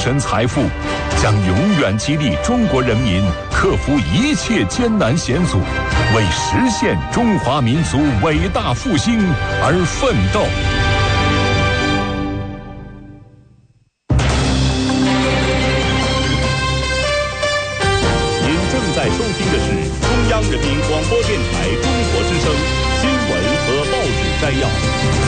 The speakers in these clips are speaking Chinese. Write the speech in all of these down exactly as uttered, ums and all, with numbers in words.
神财富，将永远激励中国人民克服一切艰难险阻，为实现中华民族伟大复兴而奋斗。您正在收听的是中央人民广播电台中国之声新闻和报纸摘要。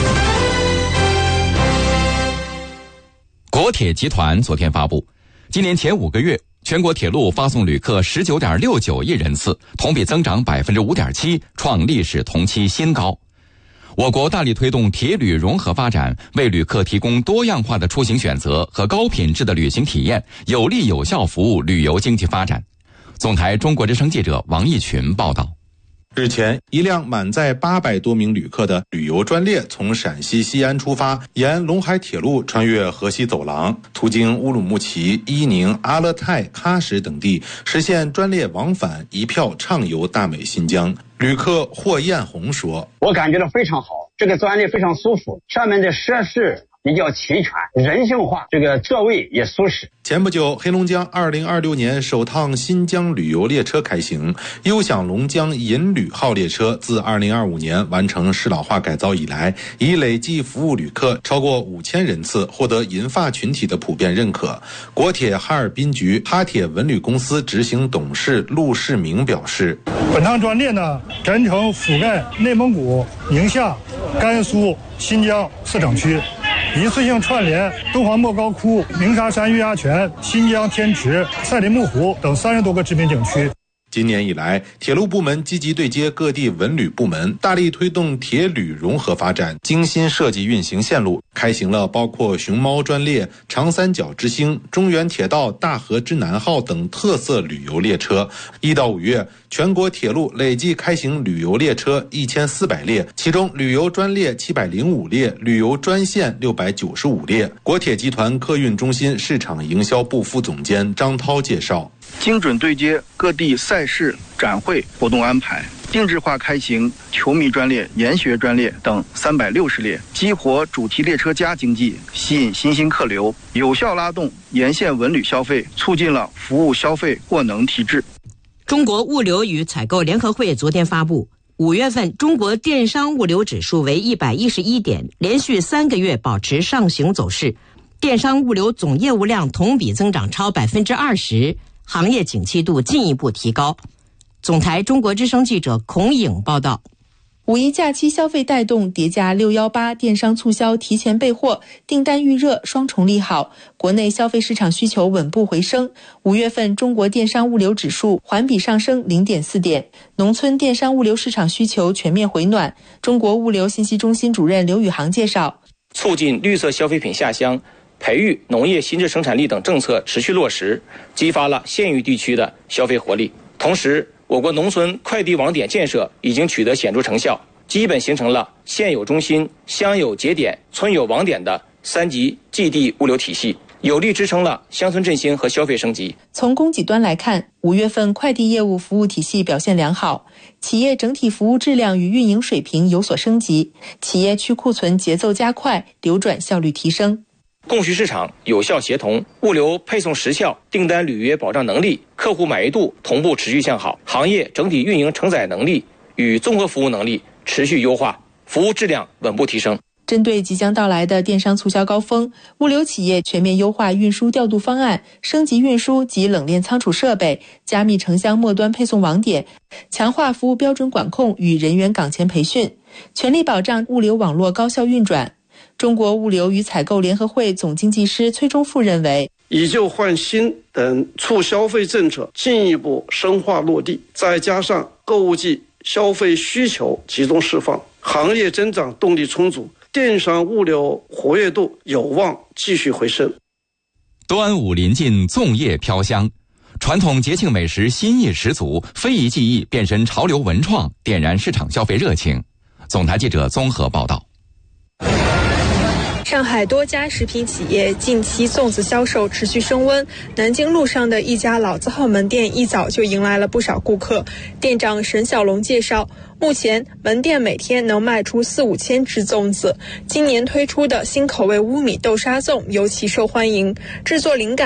国铁集团昨天发布，今年前五个月，全国铁路发送旅客 十九点六九亿人次，同比增长 百分之五点七， 创历史同期新高。我国大力推动铁旅融合发展，为旅客提供多样化的出行选择和高品质的旅行体验，有力有效服务旅游经济发展。总台中国之声记者王义群报道。 日前，一辆满载八百多名旅客的旅游专列从陕西西安出发，沿陇海铁路穿越河西走廊，途经乌鲁木齐、伊宁、阿勒泰、喀什等地，实现专列往返，一票畅游大美新疆。旅客霍艳红说：“ 我感觉到非常好，这个专列非常舒服，上面的设施比较齐全，人性化，这个座位也舒适。” 前不久，黑龙江二零二六年首趟新疆旅游列车开行，优享龙江银旅号列车自二零二五年完成适老化改造以来，已累计服务旅客超过五千人次，获得银发群体的普遍认可。国铁哈尔滨局哈铁文旅公司执行董事陆世明表示：“ 本趟专列呢，全程覆盖内蒙古、宁夏、甘肃、新疆四省区。”一次性串联敦煌莫高窟、鸣沙山月牙泉、新疆天池、赛里木湖等三十多个知名景区。 今年以来，铁路部门积极对接各地文旅部门，大力推动铁旅融合发展，精心设计运行线路，开行了包括熊猫专列、长三角之星、中原铁道大河之南号等特色旅游列车。一到五月，全国铁路累计开行旅游列车一千四百列，其中旅游专列七百零五列，旅游专线六百九十五列。国铁集团客运中心市场营销部副总监张涛介绍： 精准对接各地赛事、展会活动安排，定制化开行球迷专列、研学专列等三百六十列，激活主题列车加经济，吸引新兴客流，有效拉动沿线文旅消费，促进了服务消费获能提质。 中国物流与采购联合会昨天发布，五月份中国电商物流指数为一百一十一点，连续三个月保持上行走势，电商物流总业务量同比增长超百分之二十。行业景气度进一步提高。总台中国之声记者孔颖报道。 五一假期消费带动，叠加六一八电商促销提前备货，订单预热，双重利好，国内消费市场需求稳步回升。五月份中国电商物流指数环比上升 零点四 点，农村电商物流市场需求全面回暖。中国物流信息中心主任刘宇航介绍， 促进绿色消费品下乡，培育农业新质生产力等政策持续落实，激发了县域地区的消费活力。同时，我国农村快递网点建设已经取得显著成效，基本形成了县有中心、乡有节点、村有网点的三级寄递物流体系，有力支撑了乡村振兴和消费升级。 从供给端来看，五月份快递业务服务体系表现良好，企业整体服务质量与运营水平有所升级，企业去库存节奏加快，流转效率提升。 供需市场有效协同，物流配送时效、订单履约保障能力、客户满意度同步持续向好，行业整体运营承载能力与综合服务能力持续优化，服务质量稳步提升。 针对即将到来的电商促销高峰，物流企业全面优化运输调度方案，升级运输及冷链仓储设备，加密城乡末端配送网点，强化服务标准管控与人员岗前培训，全力保障物流网络高效运转。中国物流与采购联合会总经济师崔忠富认为， 以旧换新等促消费政策进一步深化落地，再加上购物季消费需求集中释放，行业增长动力充足，电商物流活跃度有望继续回升。 端午临近，粽叶飘香，传统节庆美食新意十足，非遗技艺变身潮流文创，点燃市场消费热情。总台记者综合报道。 上海多家食品企业近期粽子销售持续升温，南京路上的一家老字号门店一早就迎来了不少顾客。店长沈小龙介绍，目前门店每天能卖出四五千只粽子，今年推出的新口味乌米豆沙粽尤其受欢迎，制作灵感